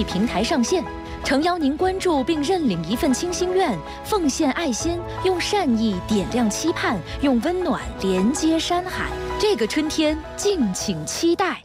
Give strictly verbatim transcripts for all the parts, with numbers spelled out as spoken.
益平台上线，诚邀您关注并认领一份清心愿，奉献爱心，用善意点亮期盼，用温暖连接山海。这个春天，敬请期待。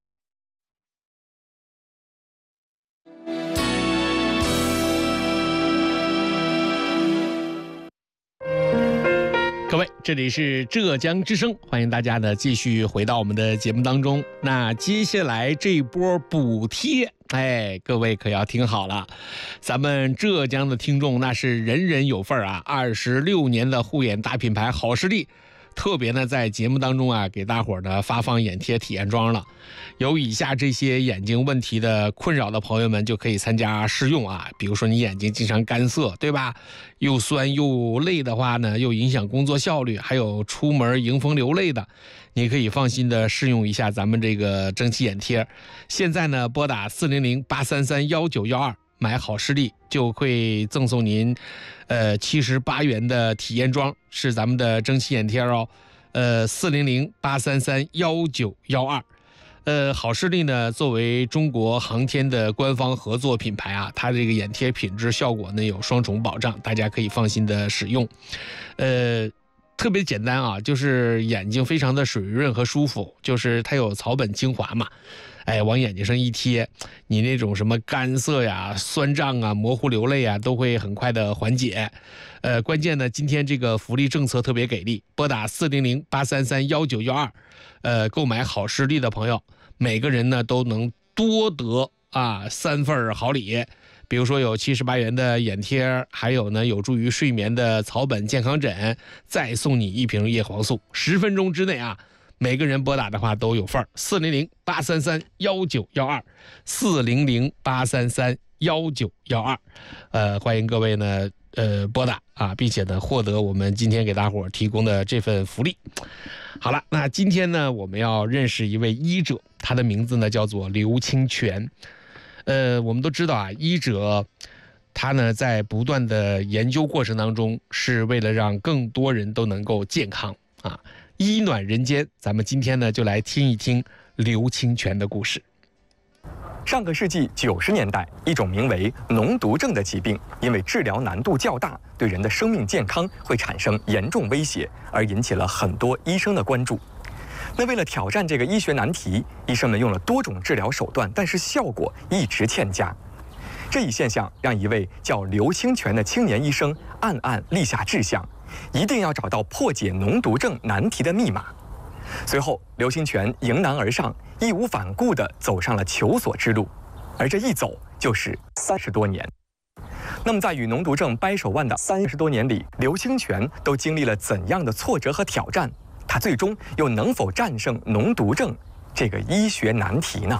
各位，这里是浙江之声，欢迎大家呢继续回到我们的节目当中。那接下来这一波补贴，哎，各位可要听好了，咱们浙江的听众那是人人有份啊！二十六年的护眼大品牌好视力，特别呢在节目当中啊，给大伙儿呢发放眼贴体验装了。有以下这些眼睛问题的困扰的朋友们就可以参加试用啊。比如说你眼睛经常干涩，对吧？又酸又累的话呢，又影响工作效率，还有出门迎风流泪的，你可以放心的试用一下咱们这个蒸汽眼贴。现在呢，拨打四零零八三三幺九幺二买好视力，就会赠送您，呃，七十八元的体验装，是咱们的蒸汽眼贴哦。呃，四零零八三三幺九幺二。呃，好视力呢，作为中国航天的官方合作品牌啊，它这个眼贴品质效果呢有双重保障，大家可以放心的使用。呃，特别简单啊，就是眼睛非常的水润和舒服，就是它有草本精华嘛。哎，往眼睛上一贴，你那种什么干涩呀、酸胀啊、模糊流泪啊，都会很快的缓解。呃，关键呢，今天这个福利政策特别给力，拨打四零零八三三幺九幺二，呃，购买好视力的朋友，每个人呢都能多得啊三份好礼。比如说有七十八元的眼贴，还有呢有助于睡眠的草本健康枕，再送你一瓶叶黄素。十分钟之内啊。每个人拨打的话都有份儿，四零零八三三幺九幺二，四零零八三三幺九幺二，呃，欢迎各位呢，呃，拨打啊，并且呢，获得我们今天给大伙儿提供的这份福利。好了，那今天呢，我们要认识一位医者，他的名字呢叫做刘清泉。呃，我们都知道啊，医者他呢在不断的研究过程当中，是为了让更多人都能够健康啊。医暖人间，咱们今天呢就来听一听刘清泉的故事。 上个世纪九十年代，一种名为脓毒症的疾病，因为治疗难度较大，对人的生命健康会产生严重威胁，而引起了很多医生的关注。那为了挑战这个医学难题，医生们用了多种治疗手段，但是效果一直欠佳。这一现象让一位叫刘清泉的青年医生暗暗立下志向，一定要找到破解脓毒症难题的密码。随后，刘清泉迎难而上，义无反顾地走上了求索之路，而这一走就是三十多年。那么，在与脓毒症掰手腕的三十多年里，刘清泉都经历了怎样的挫折和挑战？他最终又能否战胜脓毒症这个医学难题呢？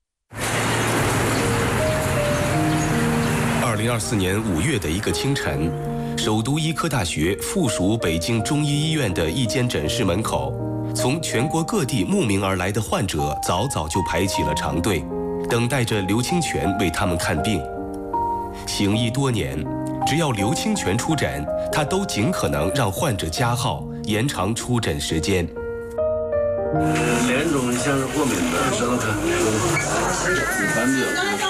二零二四年五月的一个清晨，首都医科大学附属北京中医医院的一间诊室门口，从全国各地慕名而来的患者早早就排起了长队，等待着刘清泉为他们看病。行医多年，只要刘清泉出诊，他都尽可能让患者加号，延长出诊时间。 脸肿像是过敏的，舌头疼，反病，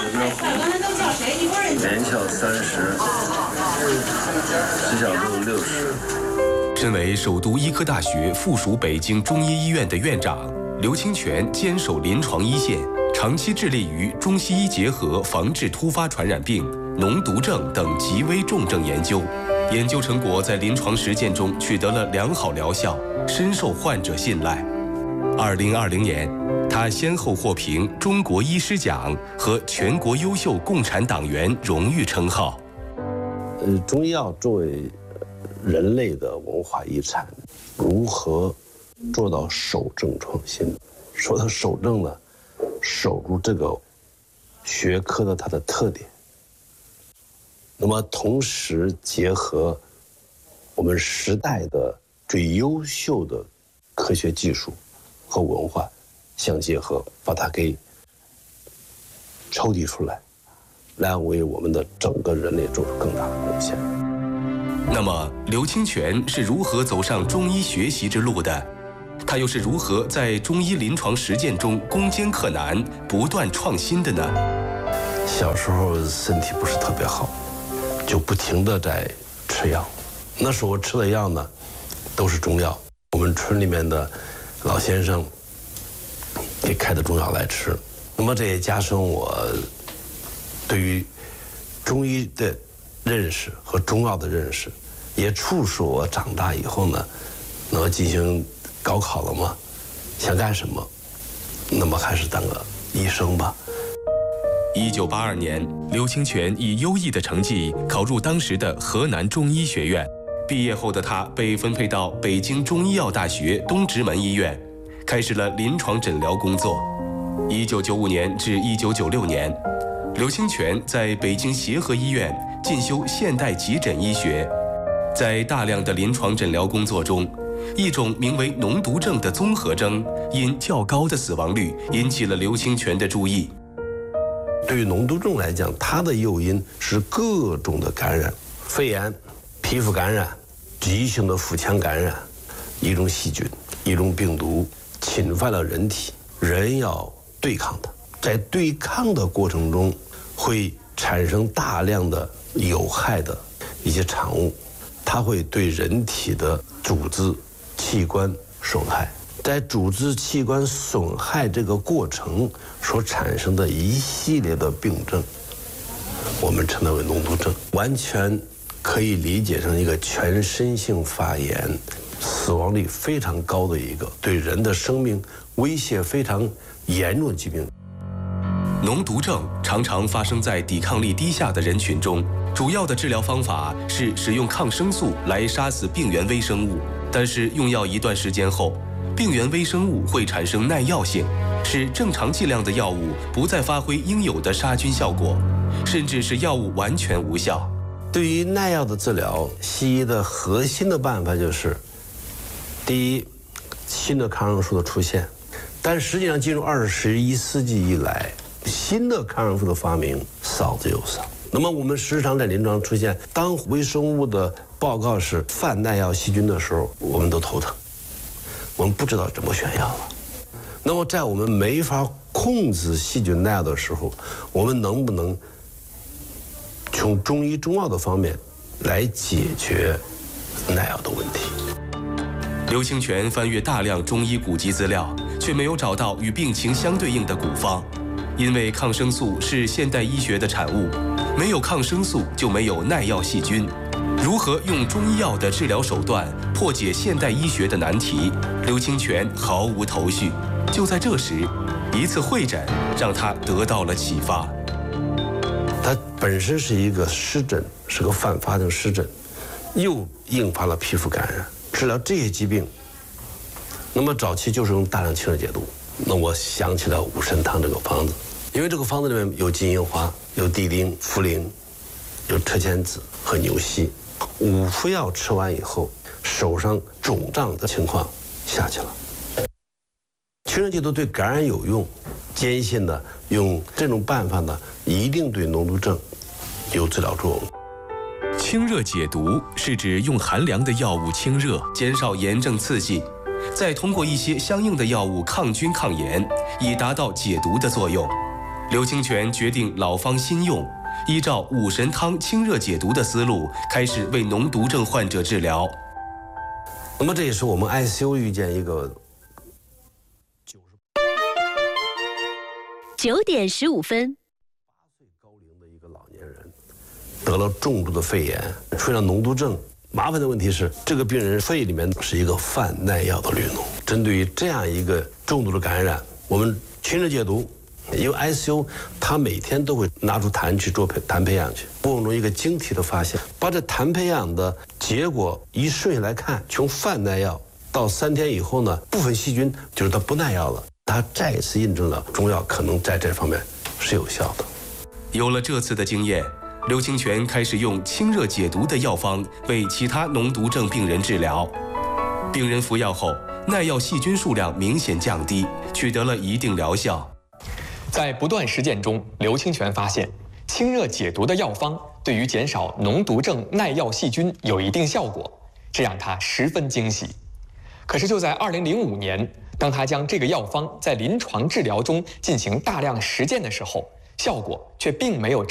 连翘三十，指小度六十。 身为首都医科大学附属北京中医医院的院长，刘清泉坚守临床一线，长期致力于中西医结合防治突发传染病、脓毒症等极危重症研究，研究成果在临床实践中取得了良好疗效，深受患者信赖。二零二零年，他先后获评中国医师奖和全国优秀共产党员荣誉称号。 呃，中医药作为人类的文化遗产，如何做到守正创新？说到守正呢，守住这个学科的它的特点，那么同时结合我们时代的最优秀的科学技术和文化相结合，把它给抽提出来，来为我们的整个人类做出更大的贡献。 那么，刘清泉是如何走上中医学习之路的？他又是如何在中医临床实践中攻坚克难、不断创新的呢？ 小时候身体不是特别好，就不停地在吃药。那时候吃的药呢，都是中药。我们村里面的老先生给开的中药来吃，那么这也加深我对于中医的认识和中药的认识，也促使我长大以后呢，那么进行高考了嘛，想干什么，那么还是当个医生吧。 一九八二年，刘清泉以优异的成绩考入当时的河南中医学院。毕业后的他被分配到北京中医药大学东直门医院，开始了临床诊疗工作。一九九五年至一九九六年，刘清泉在北京协和医院进修现代急诊医学。在大量的临床诊疗工作中，一种名为脓毒症的综合征因较高的死亡率引起了刘清泉的注意。 对于脓毒症来讲，它的诱因是各种的感染，肺炎、皮肤感染、急性的腹腔感染，一种细菌、一种病毒侵犯了人体，人要对抗它，在对抗的过程中会产生大量的有害的一些产物，它会对人体的组织器官损害。在组织器官损害这个过程所产生的一系列的病症，我们称它为脓毒症，完全可以理解成一个全身性发炎，死亡率非常高的一个对人的生命威胁非常严重的疾病。 脓毒症常常发生在抵抗力低下的人群中，主要的治疗方法是使用抗生素来杀死病原微生物，但是用药一段时间后，病原微生物会产生耐药性，使正常剂量的药物不再发挥应有的杀菌效果，甚至是药物完全无效。 对于耐药的治疗，西医的核心的办法就是，第一，新的抗生素的出现，但实际上进入二十一世纪以来，新的抗生素的发明少之又少。那么我们时常在临床出现，当微生物的报告是泛耐药细菌的时候，我们都头疼，我们不知道怎么选药了。那么在我们没法控制细菌耐药的时候，我们能不能从中医中药的方面来解决耐药的问题？ 刘清泉翻阅大量中医古籍资料，却没有找到与病情相对应的古方。因为抗生素是现代医学的产物，没有抗生素就没有耐药细菌。如何用中医药的治疗手段破解现代医学的难题，刘清泉毫无头绪。就在这时，一次会诊让他得到了启发。 他本身是一个湿疹，是个泛发性湿疹，又引发了皮肤感染。治疗这些疾病，那么早期就是用大量清热解毒。那我想起了五神汤这个方子，因为这个方子里面有金银花、有地丁、茯苓、有车前子和牛膝。五副药吃完以后，手上肿胀的情况下去了。清热解毒对感染有用，坚信呢用这种办法呢，一定对脓毒症有治疗作用。 清热解毒是指用寒凉的药物清热，减少炎症刺激，再通过一些相应的药物抗菌抗炎，以达到解毒的作用。刘清泉决定老方新用，依照五神汤清热解毒的思路，开始为脓毒症患者治疗。 那么这也是我们 I C U 遇见一个九点十五分， 八岁高龄的一个老年人，得了重度的肺炎，出现了脓毒症。麻烦的问题是，这个病人肺里面是一个泛耐药的滤脓。针对于这样一个重度的感染，我们清热解毒，因为 I C U 他每天都会拿出痰去做痰培养去。过程中一个惊奇的发现，把这痰培养的结果一顺下来看，从泛耐药到三天以后呢，部分细菌就是它不耐药了。它再一次印证了中药可能在这方面是有效的。 有了这次的经验，刘清泉开始用清热解毒的药方为其他脓毒症病人治疗。病人服药后，耐药细菌数量明显降低，取得了一定疗效。 在不断实践中，刘清泉发现，清热解毒的药方对于减少脓毒症耐药细菌有一定效果，这让他十分惊喜。可是就在二零零五年，当他将这个药方在临床治疗中进行大量实践的时候， 效果却并没有